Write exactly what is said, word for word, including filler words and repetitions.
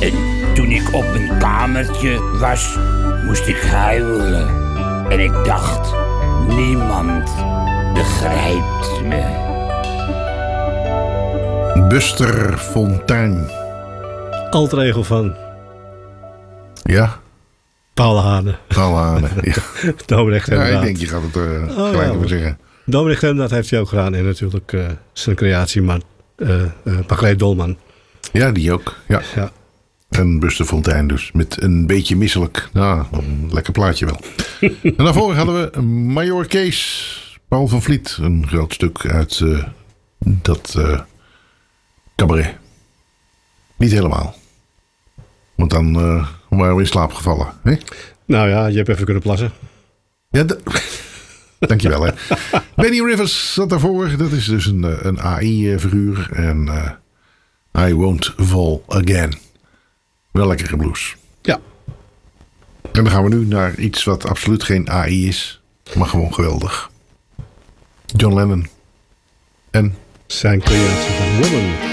En toen ik op mijn kamertje was, moest ik huilen. En ik dacht, niemand begrijpt me. Buster Fontein. Altregel van Ja, Paul Hane. Paul Hane. Ja. Dobrecht Ja, inderdaad. ik denk, je gaat het uh, Oh, gelijk ja. even zeggen. Dobrecht inderdaad heeft hij ook gedaan. En natuurlijk uh, zijn creatie, maar uh, uh, Margreet Dolman. Ja, die ook. Ja. Ja. En Buster Fontein dus. Met een beetje misselijk. Nou, een lekker plaatje wel. En daarvoor hadden we Major Kees. Paul van Vliet. Een groot stuk uit uh, dat uh, cabaret. Niet helemaal. Want dan uh, waren we in slaap gevallen. Hè? Nou ja, je hebt even kunnen plassen. Ja, d- dankjewel hè. Benny Rivers zat daarvoor. Dat is dus een, een A I-figuur. En uh, I Won't Fall Again. Wel lekkere blues. Ja. En dan gaan we nu naar iets wat absoluut geen A I is. Maar gewoon geweldig. John Lennon. En Zijn creatie van Woman.